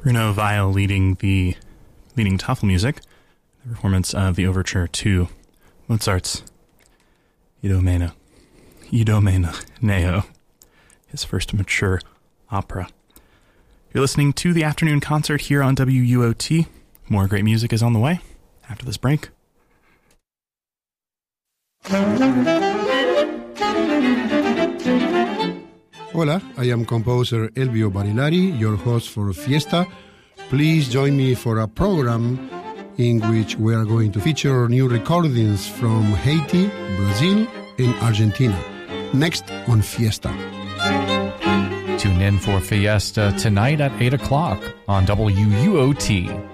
Bruno Weil leading Tafel music, the performance of the overture to Mozart's Idomeneo, his first mature opera. You're listening to the afternoon concert here on WUOT. More great music is on the way after this break. Hola, I am composer Elvio Barilari, your host for Fiesta. Please join me for a program in which we are going to feature new recordings from Haiti, Brazil, and Argentina. Next on Fiesta. Tune in for Fiesta tonight at 8 o'clock on WUOT.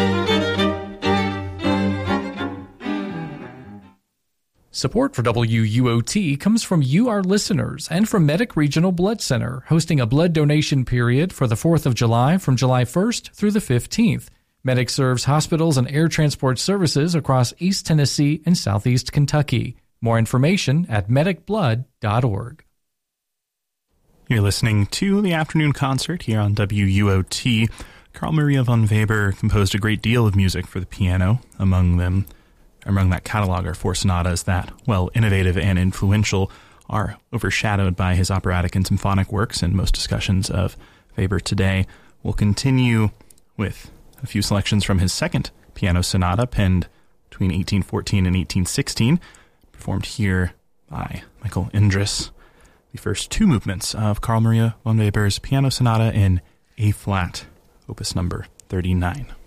Support for WUOT comes from you, our listeners, and from Medic Regional Blood Center, hosting a blood donation period for the 4th of July from July 1st through the 15th. Medic serves hospitals and air transport services across East Tennessee and Southeast Kentucky. More information at medicblood.org. You're listening to the afternoon concert here on WUOT. Carl Maria von Weber composed a great deal of music for the piano. Among that catalog are 4 sonatas that, while innovative and influential, are overshadowed by his operatic and symphonic works, and most discussions of Weber today will continue with a few selections from his second piano sonata, penned between 1814 and 1816, performed here by Michael Endres. The first 2 movements of Carl Maria von Weber's piano sonata in A-flat, opus number 39.